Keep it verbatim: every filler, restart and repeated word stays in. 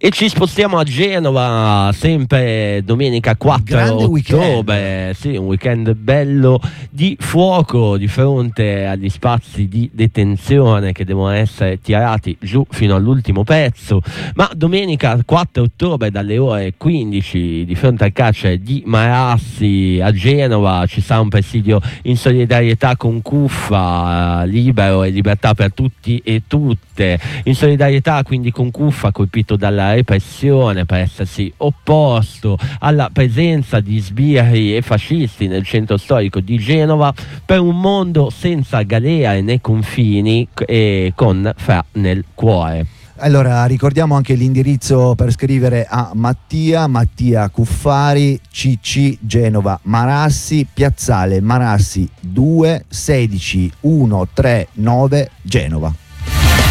E ci spostiamo a Genova, sempre domenica quattro ottobre, sì, un weekend bello di fuoco di fronte agli spazi di detenzione che devono essere tirati giù fino all'ultimo pezzo, ma domenica quattro ottobre dalle ore quindici di fronte al carcere di Marassi a Genova ci sarà un presidio in solidarietà con Cuffa, libero e libertà per tutti e tutte, in solidarietà quindi con Cuffa colpito dalla repressione per essersi opposto alla presenza di sbirri e fascisti nel centro storico di Genova, per un mondo senza galere né confini e con Fra nel cuore. Allora ricordiamo anche l'indirizzo per scrivere a Mattia, Mattia Cuffari, C C Genova Marassi, Piazzale Marassi due sedici centotrentanove Genova.